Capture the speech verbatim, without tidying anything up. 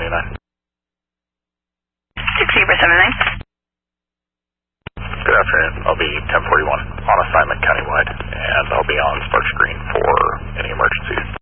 nine. six Zebra seven nine. Good afternoon. I'll be ten forty-one on assignment countywide, and I'll be on spark screen for any emergencies.